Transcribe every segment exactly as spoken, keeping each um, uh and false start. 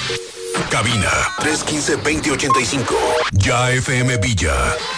Cabina tres uno cinco, dos cero ocho cinco. Ya F M Villa.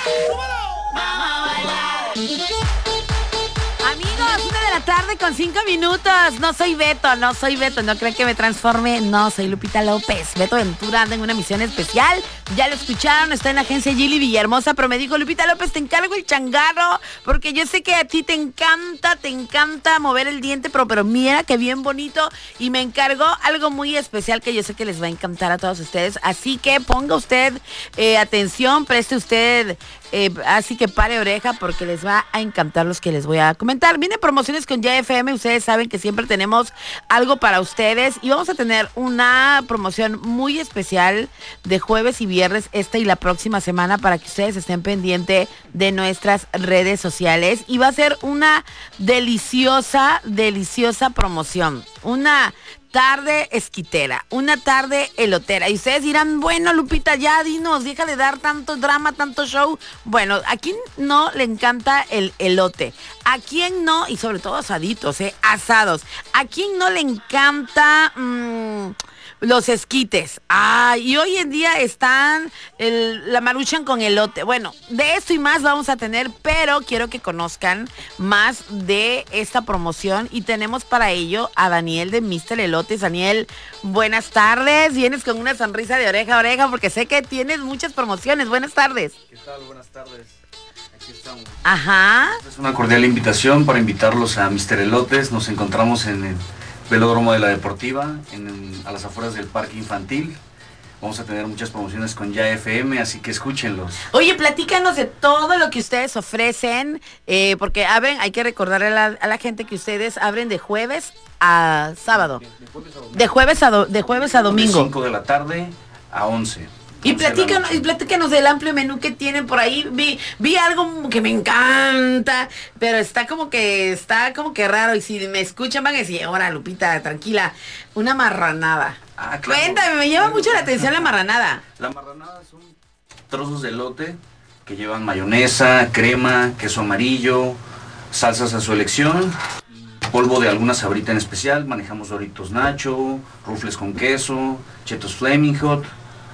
Amigos, una de la tarde con cinco minutos. No soy Beto, no soy Beto. No creen que me transforme. No, soy Lupita López. Beto Ventura anda en una misión especial. Ya lo escucharon, está en la agencia Gili Villahermosa. Pero me dijo, Lupita López, te encargo el changarro. Porque yo sé que a ti te encanta, te encanta mover el diente. Pero, pero mira que bien bonito. Y me encargó algo muy especial que yo sé que les va a encantar a todos ustedes. Así que ponga usted eh, atención, preste usted... Eh, así que pare oreja porque les va a encantar los que les voy a comentar. Vienen promociones con Ya F M, ustedes saben que siempre tenemos algo para ustedes y vamos a tener una promoción muy especial de jueves y viernes esta y la próxima semana para que ustedes estén pendientes de nuestras redes sociales y va a ser una deliciosa, deliciosa promoción. Una tarde esquitera, una tarde elotera. Y ustedes dirán, bueno, Lupita, ya dinos, deja de dar tanto drama, tanto show. Bueno, ¿a quién no le encanta el elote? ¿A quién no? Y sobre todo asaditos, ¿eh? Asados. ¿A quién no le encanta... Mmm, los esquites? Ah, y hoy en día están el, la maruchan con elote. Bueno, de esto y más vamos a tener, pero quiero que conozcan más de esta promoción y tenemos para ello a Daniel de míster Elotes. Daniel, buenas tardes. Vienes con una sonrisa de oreja a oreja porque sé que tienes muchas promociones. Buenas tardes. ¿Qué tal? Buenas tardes. Aquí estamos. Ajá. Es una cordial invitación para invitarlos a míster Elotes. Nos encontramos en el Velódromo de la Deportiva, en, en, a las afueras del Parque Infantil. Vamos a tener muchas promociones con Ya F M, así que escúchenlos. Oye, platícanos de todo lo que ustedes ofrecen, eh, porque abren, hay que recordarle a la, a la gente que ustedes abren de jueves a sábado. De, de, jueves, a domingo. de jueves a do, de jueves a domingo. De cinco de la tarde a once. Y platícanos, y platícanos del amplio menú que tienen por ahí. Vi, vi algo que me encanta, pero está como que, está como que raro. Y si me escuchan van a decir, ahora Lupita, tranquila, una marranada. Ah, claro. Cuéntame, me llama mucho la atención la marranada. La marranada son trozos de elote que llevan mayonesa, crema, queso amarillo, salsas a su elección, polvo de alguna sabrita en especial. Manejamos Doritos Nacho, rufles con queso, chetos Flaming Hot.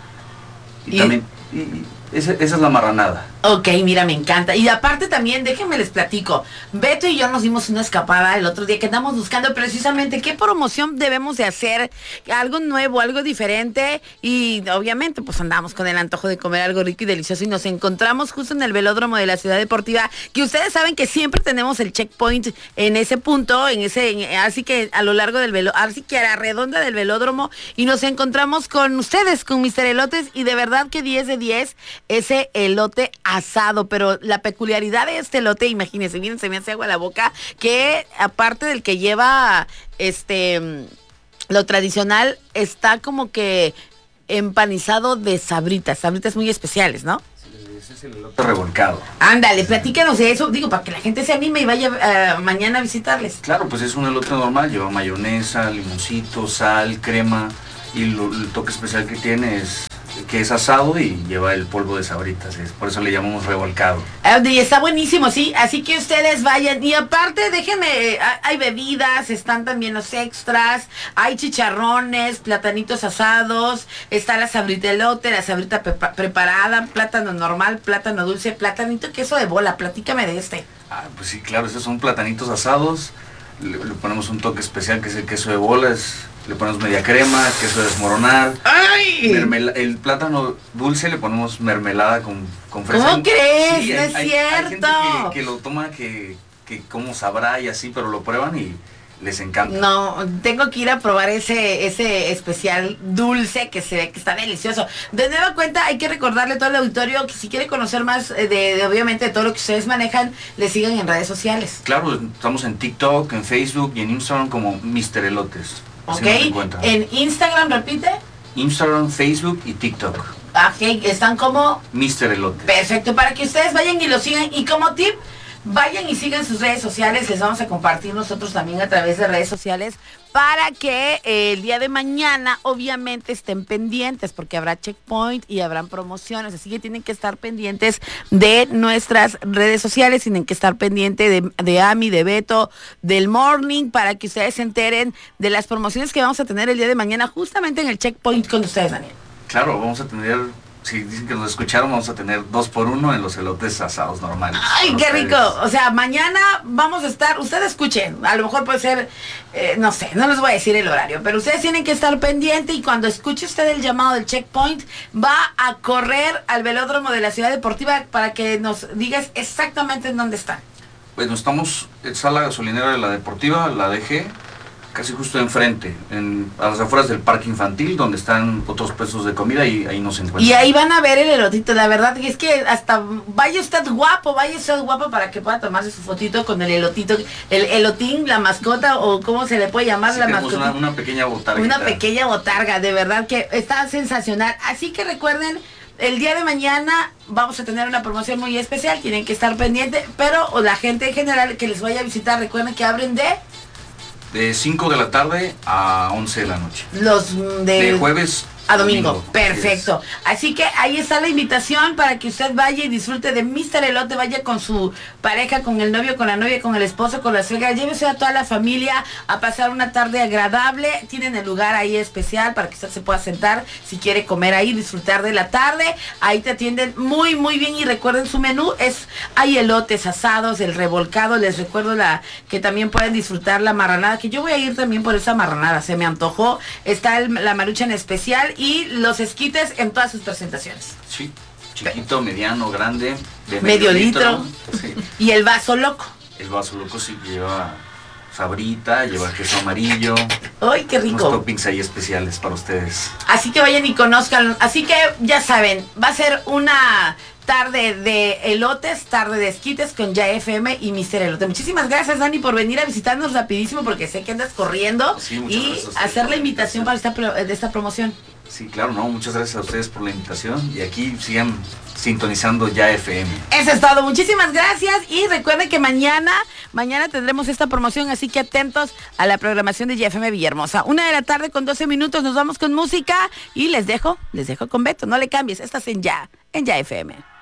Y, y también, y, y esa, esa es la marranada. Ok, mira, me encanta. Y aparte también, déjenme les platico. Beto y yo nos dimos una escapada el otro día que andamos buscando precisamente qué promoción debemos de hacer. Algo nuevo, algo diferente. Y obviamente pues andamos con el antojo de comer algo rico y delicioso. Y nos encontramos justo en el velódromo de la Ciudad Deportiva. Que ustedes saben que siempre tenemos el checkpoint en ese punto. en ese en, Así que a lo largo del velódromo, así que a la redonda del velódromo. Y nos encontramos con ustedes, con míster Elotes. Y de verdad que diez de diez ese elote asado, pero la peculiaridad de este elote, imagínense, miren, se me hace agua a la boca, que aparte del que lleva este lo tradicional, está como que empanizado de sabritas, sabritas muy especiales, ¿no? Sí, ese es el elote revolcado. Ándale, platícanos de eso, digo, para que la gente se anime y vaya uh, mañana a visitarles. Claro, pues es un elote normal, lleva mayonesa, limoncito, sal, crema, y lo, el toque especial que tiene es que es asado y lleva el polvo de sabritas, es, por eso le llamamos revolcado. Y está buenísimo, sí, así que ustedes vayan. Y aparte, déjenme, hay bebidas, están también los extras, hay chicharrones, platanitos asados, está la sabrita elote, la sabrita prepa- preparada, plátano normal, plátano dulce, platanito queso de bola. Platícame de este. Ah, pues sí, claro, esos son platanitos asados, le, le ponemos un toque especial que es el queso de bola, es... Le ponemos media crema, queso de desmoronar. ¡Ay! Mermela, el plátano dulce le ponemos mermelada con, con fresa. ¿Cómo crees? Sí, no hay, es hay, cierto. hay gente que, que lo toma, que, que cómo sabrá y así, pero lo prueban y les encanta. No, tengo que ir a probar ese ese especial dulce que se ve que está delicioso. De nueva cuenta, hay que recordarle a todo el auditorio que si quiere conocer más de, de obviamente de todo lo que ustedes manejan, le sigan en redes sociales. Claro, estamos en TikTok, en Facebook y en Instagram como míster Elotes. Ok, en Instagram, repite. Instagram, Facebook y TikTok. Ok, están como míster Elotes. Perfecto, para que ustedes vayan y lo sigan. Y como tip, vayan y sigan sus redes sociales, les vamos a compartir nosotros también a través de redes sociales para que eh, el día de mañana obviamente estén pendientes porque habrá checkpoint y habrán promociones, así que tienen que estar pendientes de nuestras redes sociales, tienen que estar pendientes de, de Ami, de Beto, del Morning, para que ustedes se enteren de las promociones que vamos a tener el día de mañana justamente en el checkpoint con ustedes, Daniel. Claro, vamos a tener, si dicen que nos escucharon, vamos a tener dos por uno en los elotes asados normales. ¡Ay, qué rico! O sea, mañana vamos a estar, ustedes escuchen, a lo mejor puede ser, eh, no sé, no les voy a decir el horario, pero ustedes tienen que estar pendientes y cuando escuche usted el llamado del checkpoint, va a correr al velódromo de la Ciudad Deportiva para que nos digas exactamente en dónde están. Bueno, estamos, está la gasolinera de la Deportiva, la D G, casi justo enfrente, en, a las afueras del parque infantil, donde están otros puestos de comida y ahí nos encuentran. Y ahí van a ver el elotito, la verdad que es que hasta vaya usted guapo, vaya usted guapo para que pueda tomarse su fotito con el elotito, el elotín, la mascota o cómo se le puede llamar, sí, la mascota. Una, una pequeña botarga. Una pequeña botarga, de verdad que está sensacional. Así que recuerden, el día de mañana vamos a tener una promoción muy especial, tienen que estar pendientes, pero o la gente en general que les vaya a visitar, recuerden que abren de... De cinco de la tarde a once de la noche. Los de, de jueves a domingo. domingo. Perfecto. Así que ahí está la invitación para que usted vaya y disfrute de míster Elote, vaya con su pareja, con el novio, con la novia, con el esposo, con la suegra, llévese a toda la familia a pasar una tarde agradable. Tienen el lugar ahí especial para que usted se pueda sentar si quiere comer ahí, disfrutar de la tarde. Ahí te atienden muy muy bien y recuerden su menú es hay elotes asados, el revolcado, les recuerdo la que también pueden disfrutar la marranada, que yo voy a ir también por esa marranada, se me antojó. Está el, la marucha en especial y los esquites en todas sus presentaciones. Sí, chiquito, mediano, grande, de medio, medio litro, litro. Sí. Y el vaso loco. El vaso loco sí lleva sabrita, lleva queso amarillo. ¡Ay, qué rico! Unos toppings ahí especiales para ustedes. Así que vayan y conozcan. Así que ya saben, va a ser una tarde de elotes, tarde de esquites con Ya F M y míster Elote. Muchísimas gracias, Dani, por venir a visitarnos rapidísimo porque sé que andas corriendo sí, y hacer la invitación para esta, de esta promoción. Sí, claro, no, muchas gracias a ustedes por la invitación y aquí sigan sintonizando Ya F M. Eso es todo, muchísimas gracias y recuerden que mañana, mañana tendremos esta promoción, así que atentos a la programación de Ya F M Villahermosa. Una de la tarde con doce minutos, nos vamos con música y les dejo, les dejo con Beto, no le cambies, estás en Ya, en Ya F M.